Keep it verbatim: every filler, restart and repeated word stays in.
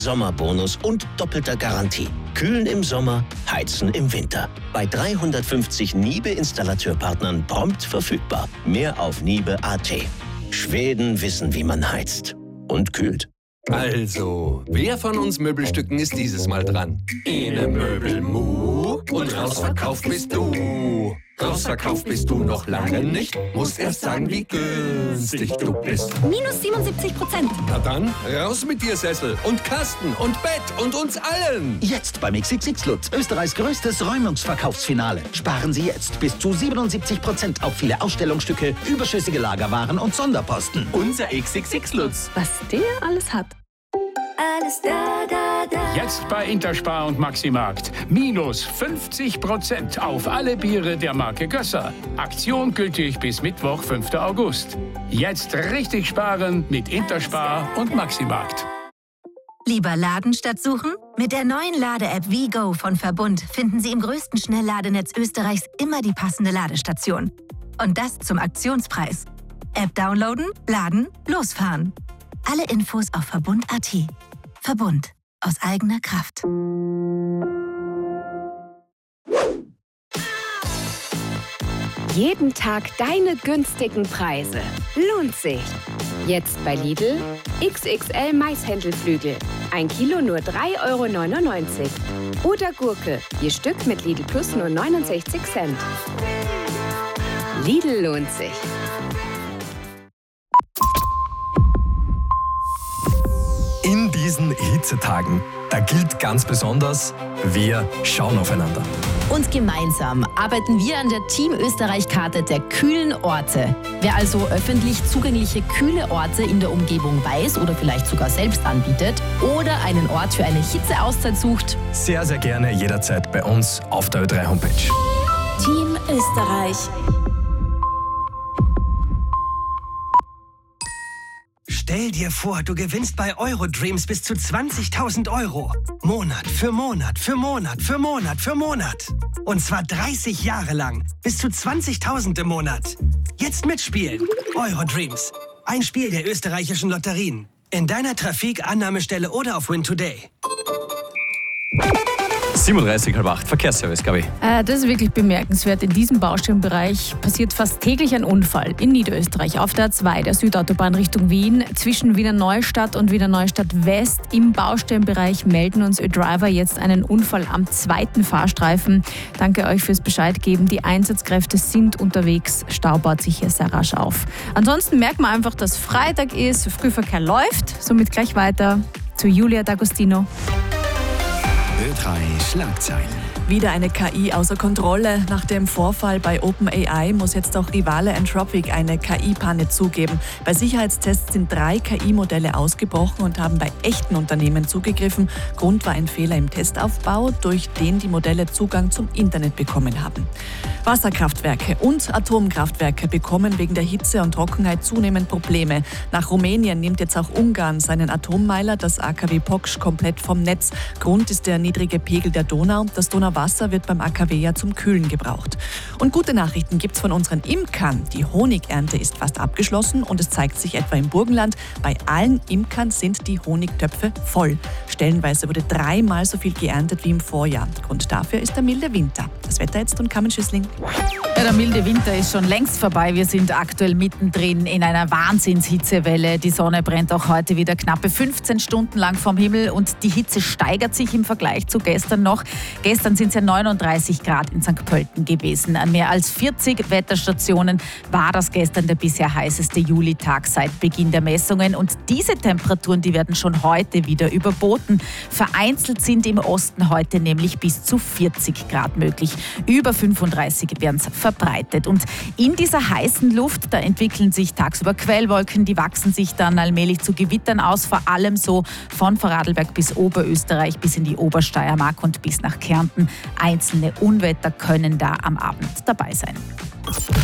Sommerbonus und doppelter Garantie. Kühlen im Sommer, heizen im Winter. Bei dreihundertfünfzig Niebe-Installateurpartnern prompt verfügbar. Mehr auf niebe punkt a t. Schweden wissen, wie man heizt. Und kühlt. Also, wer von uns Möbelstücken ist dieses Mal dran? Ene Möbelmu und rausverkauft bist du. Rausverkauft bist du noch lange nicht. Musst erst sagen, wie günstig du bist. Minus siebenundsiebzig Prozent. Na dann, raus mit dir, Sessel und Kasten und Bett und uns allen. Jetzt beim X X X Lutz, Österreichs größtes Räumungsverkaufsfinale. Sparen Sie jetzt bis zu siebenundsiebzig Prozent auf viele Ausstellungsstücke, überschüssige Lagerwaren und Sonderposten. Unser X X X Lutz. Was der alles hat. Alles da, da, da. Jetzt bei Interspar und Maximarkt. Minus fünfzig Prozent auf alle Biere der Marke Gösser. Aktion gültig bis Mittwoch, fünften August. Jetzt richtig sparen mit Interspar und Maximarkt. Lieber laden statt suchen? Mit der neuen Lade-App WeGo von Verbund finden Sie im größten Schnellladenetz Österreichs immer die passende Ladestation. Und das zum Aktionspreis. App downloaden, laden, losfahren. Alle Infos auf verbund punkt a t. Verbund. Aus eigener Kraft. Jeden Tag deine günstigen Preise. Lohnt sich. Jetzt bei Lidl X X L Maishändelflügel. Ein Kilo nur drei Euro neunundneunzig. Oder Gurke, je Stück mit Lidl Plus nur neunundsechzig Cent. Lidl lohnt sich. In diesen Hitzetagen, da gilt ganz besonders, wir schauen aufeinander. Und gemeinsam arbeiten wir an der Team Österreich-Karte der kühlen Orte. Wer also öffentlich zugängliche kühle Orte in der Umgebung weiß oder vielleicht sogar selbst anbietet oder einen Ort für eine Hitzeauszeit sucht, Sehr, sehr gerne jederzeit bei uns auf der Ö drei Homepage. Team Österreich. Stell dir vor, du gewinnst bei Eurodreams bis zu zwanzigtausend Euro. Monat für Monat für Monat für Monat für Monat. Und zwar dreißig Jahre lang. Bis zu zwanzigtausend im Monat. Jetzt mitspielen. Eurodreams. Ein Spiel der österreichischen Lotterien. In deiner Trafik, Annahmestelle oder auf Win Today. siebenunddreißig halb acht, Verkehrsservice, glaube ich. Äh, das ist wirklich bemerkenswert. In diesem Baustellenbereich passiert fast täglich ein Unfall in Niederösterreich. Auf der A zwei, der Südautobahn Richtung Wien, zwischen Wiener Neustadt und Wiener Neustadt West. Im Baustellenbereich melden uns Ö-Driver jetzt einen Unfall am zweiten Fahrstreifen. Danke euch fürs Bescheid geben. Die Einsatzkräfte sind unterwegs. Stau baut sich hier sehr rasch auf. Ansonsten merkt man einfach, dass Freitag ist, Frühverkehr läuft. Somit gleich weiter zu Julia D'Agostino. Ö drei Schlagzeilen. Wieder eine K I außer Kontrolle. Nach dem Vorfall bei OpenAI muss jetzt auch Rivale Anthropic eine K I-Panne zugeben. Bei Sicherheitstests sind drei K I-Modelle ausgebrochen und haben bei echten Unternehmen zugegriffen. Grund war ein Fehler im Testaufbau, durch den die Modelle Zugang zum Internet bekommen haben. Wasserkraftwerke und Atomkraftwerke bekommen wegen der Hitze und Trockenheit zunehmend Probleme. Nach Rumänien nimmt jetzt auch Ungarn seinen Atommeiler, das A K W Poksch, komplett vom Netz. Grund ist der niedrige Pegel der Donau. Das Donauwasser wird beim A K W ja zum Kühlen gebraucht. Und gute Nachrichten gibt's von unseren Imkern. Die Honigernte ist fast abgeschlossen und es zeigt sich etwa im Burgenland. Bei allen Imkern sind die Honigtöpfe voll. Stellenweise wurde dreimal so viel geerntet wie im Vorjahr. Grund dafür ist der milde Winter. Das Wetter jetzt und Carmen Schüssling. Ja, der milde Winter ist schon längst vorbei. Wir sind aktuell mittendrin in einer Wahnsinnshitzewelle. Die Sonne brennt auch heute wieder knappe fünfzehn Stunden lang vom Himmel und die Hitze steigert sich im Vergleich zu gestern noch. Gestern sind es ja neununddreißig Grad in Sankt Pölten gewesen. An mehr als vierzig Wetterstationen war das gestern der bisher heißeste Julitag seit Beginn der Messungen. Und diese Temperaturen, die werden schon heute wieder überboten. Vereinzelt sind im Osten heute nämlich bis zu vierzig Grad möglich. Über fünfunddreißig werden es verbreitet. Und in dieser heißen Luft, da entwickeln sich tagsüber Quellwolken, die wachsen sich dann allmählich zu Gewittern aus, vor allem so von Vorarlberg bis Oberösterreich, bis in die Obersteiermark und bis nach Kärnten. Einzelne Unwetter können da am Abend dabei sein.